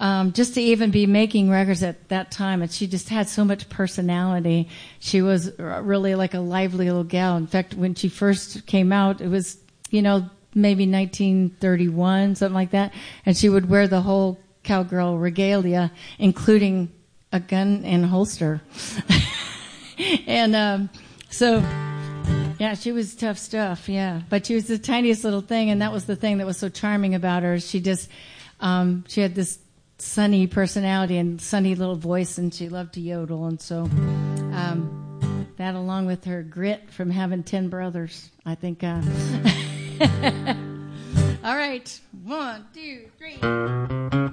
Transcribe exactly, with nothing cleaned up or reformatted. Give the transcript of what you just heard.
um, just to even be making records at that time. And she just had so much personality. She was really like a lively little gal. In fact, when she first came out, it was, you know, maybe nineteen thirty-one, something like that. And she would wear the whole cowgirl regalia, including a gun and holster. and um, so, yeah, she was tough stuff, yeah. But she was the tiniest little thing, and that was the thing that was so charming about her. She just, um, she had this sunny personality and sunny little voice, and she loved to yodel. And so um, that, along with her grit from having ten brothers, I think... Uh, all right. One, two, three.